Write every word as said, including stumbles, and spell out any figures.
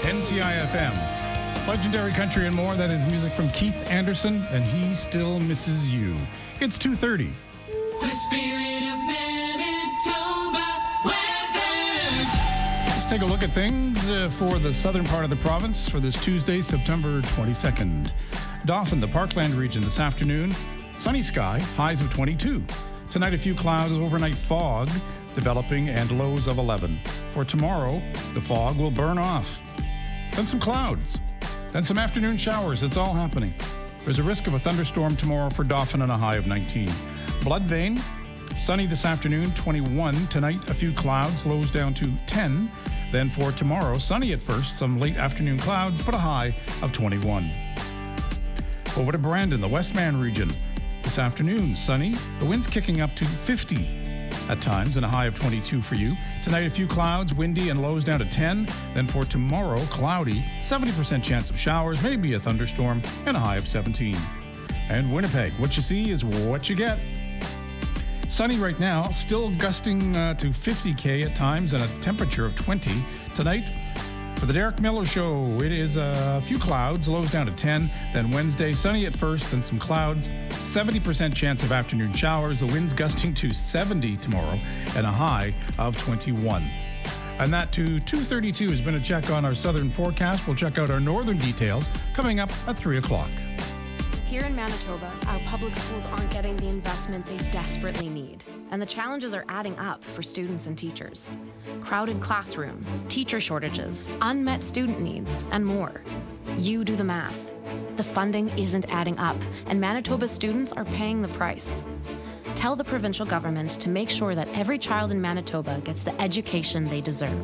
N C I F M. Legendary country and more. That is music from Keith Anderson, and He Still Misses You. It's two thirty. The spirit of Manitoba weather. Let's take a look at things uh, for the southern part of the province for this Tuesday, September twenty-second. Dauphin, the Parkland region this afternoon. Sunny sky, highs of twenty-two. Tonight, a few clouds, overnight fog developing, and lows of eleven. For tomorrow, the fog will burn off. Then some clouds. Then some afternoon showers. It's all happening. There's a risk of a thunderstorm tomorrow for Dauphin and a high of nineteen. Bloodvein, sunny this afternoon, twenty-one. Tonight, a few clouds, lows down to ten. Then for tomorrow, sunny at first, some late afternoon clouds, but a high of twenty-one. Over to Brandon, the Westman region. This afternoon, sunny. The wind's kicking up to fifty at times, and a high of twenty-two for you. Tonight, a few clouds, windy, and lows down to ten. Then for tomorrow, cloudy, seventy percent chance of showers, maybe a thunderstorm, and a high of seventeen. And Winnipeg, what you see is what you get. Sunny right now, still gusting uh, to fifty K at times, and a temperature of twenty. Tonight, for the Derek Miller Show, it is a few clouds, lows down to ten. Then Wednesday, sunny at first, then some clouds. seventy percent chance of afternoon showers. The wind's gusting to seventy tomorrow, and a high of twenty-one. And that to two thirty-two has been a check on our southern forecast. We'll check out our northern details coming up at three o'clock. Here in Manitoba, our public schools aren't getting the investment they desperately need, and the challenges are adding up for students and teachers. Crowded classrooms, teacher shortages, unmet student needs, and more. You do the math. The funding isn't adding up, and Manitoba students are paying the price. Tell the provincial government to make sure that every child in Manitoba gets the education they deserve.